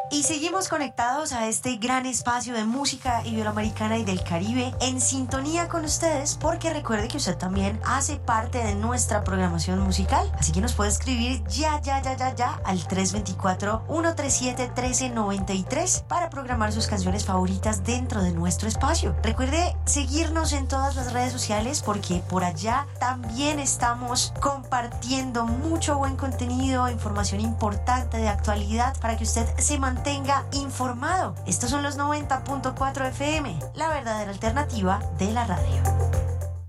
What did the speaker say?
Y seguimos conectados a este gran espacio de música iberoamericana y del Caribe, en sintonía con ustedes, porque recuerde que usted también hace parte de nuestra programación musical. Así que nos puede escribir ya al 324-137-1393 para programar sus canciones favoritas dentro de nuestro espacio. Recuerde seguirnos en todas las redes sociales, porque por allá también estamos compartiendo mucho buen contenido, información importante de actualidad para que usted se mantenga informado. Estos son los 90.4 FM, la verdadera alternativa de la radio.